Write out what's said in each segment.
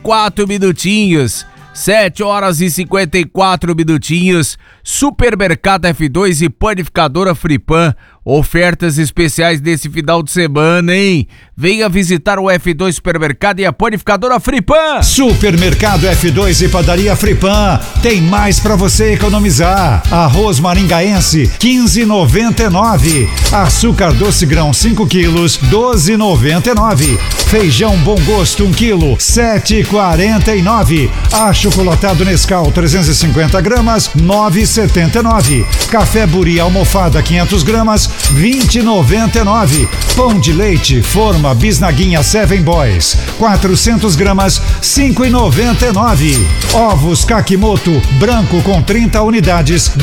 54 minutinhos. 7 horas e 54 minutinhos. Supermercado F2 e Panificadora Fripan. Ofertas especiais desse final de semana, hein? Venha visitar o F2 Supermercado e a Panificadora Fripan. Supermercado F2 e Padaria Fripan. Tem mais pra você economizar. Arroz maringaense, 15,99. Açúcar doce grão, 5 quilos, 12,99. Feijão Bom Gosto, 1 quilo, 7,49. Achocolatado Nescau, 350 gramas, 9,79. Café Buri almofada, 500 gramas, 20,99. Pão de leite Forma Bisnaguinha Seven Boys, 400 gramas, 5,99. Ovos Kakimoto branco com 30 unidades,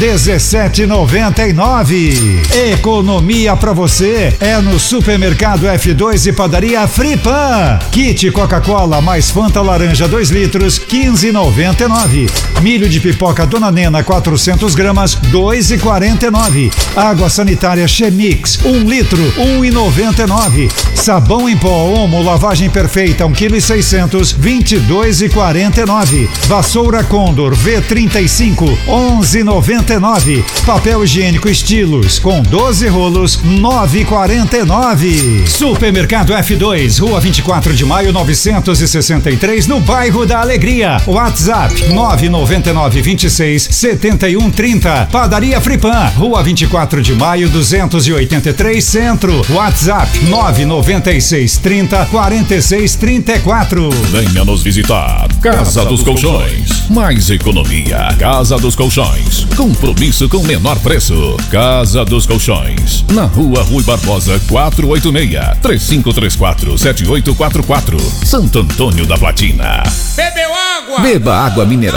17,99. Economia pra você é no Supermercado F2 e Padaria Fripan. Kit Coca-Cola mais Fanta laranja 2 litros, 15,99. Milho de pipoca Dona Nena 400 gramas, 2,49. Água sanitária Chemix 1 litro, 1,99. Sabão em pó Omo lavagem perfeita 1,6 kg, 22,49. Vassoura Condor V35 11,99. Papel higiênico Estilos com 12 rolos, 9,49. Supermercado F2, Rua 24 de Maio 963, no bairro da Alegria. WhatsApp 999267130. Padaria Fripan, Rua 24 de Maio 283 Centro. WhatsApp 996304634. Venha nos visitar. Casa dos Colchões. Mais economia. Casa dos Colchões. Compromisso com menor preço. Casa dos Colchões. Na Rua Rui Barbosa 486. 3534-7844. Santo Antônio da Platina. Bebeu água? Beba água mineral